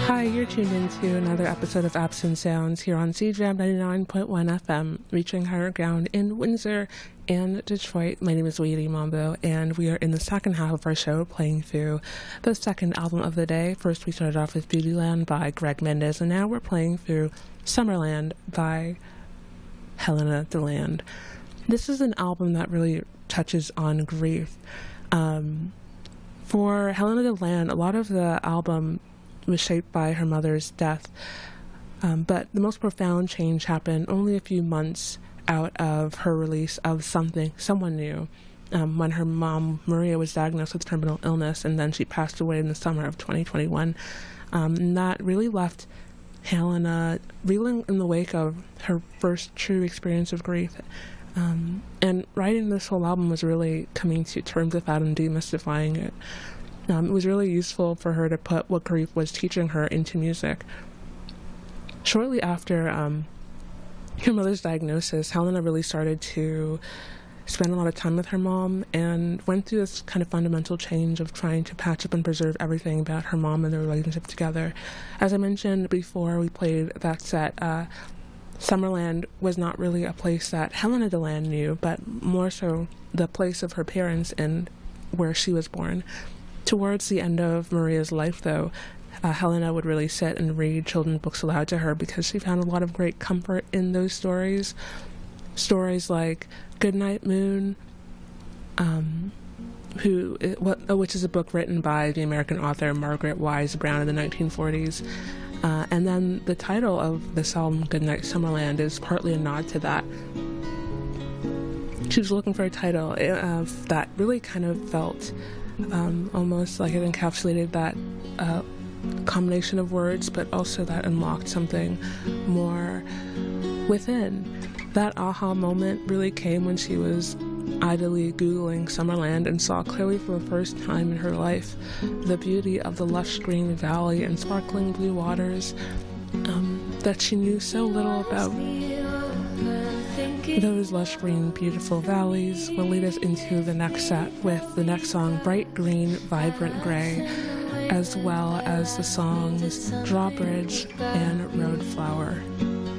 Hi, you're tuned into another episode of Absent Sounds here on CJAM 99.1 FM, reaching higher ground in Windsor and Detroit. My name is Lady Mambo, and we are in the second half of our show playing through the second album of the day. First, we started off with Beautyland by Greg Mendez, and now we're playing through Summerland by Helena DeLand. This is an album that really touches on grief. For Helena DeLand, a lot of the album was shaped by her mother's death, but the most profound change happened only a few months out of her release of Someone New, when her mom, Maria, was diagnosed with terminal illness, and then she passed away in the summer of 2021. And that really left Helena reeling in the wake of her first true experience of grief. And writing this whole album was really coming to terms with that and demystifying it. It was really useful for her to put what grief was teaching her into music. Shortly after her mother's diagnosis, Helena really started to spend a lot of time with her mom and went through this kind of fundamental change of trying to patch up and preserve everything about her mom and their relationship together. As I mentioned before we played that set, Summerland was not really a place that Helena DeLand knew, but more so the place of her parents and where she was born. Towards the end of Maria's life, though, Helena would really sit and read children's books aloud to her because she found a lot of great comfort in those stories. Stories like Goodnight Moon, which is a book written by the American author Margaret Wise Brown in the 1940s. And then the title of this album, Goodnight Summerland, is partly a nod to that. She was looking for a title that really kind of felt almost like it encapsulated that combination of words, but also that unlocked something more within. That aha moment really came when she was idly Googling Summerland and saw clearly for the first time in her life the beauty of the lush green valley and sparkling blue waters that she knew so little about. Those lush green beautiful valleys will lead us into the next set with the next song, Bright Green, Vibrant Gray, as well as the songs Drawbridge and Road Flower.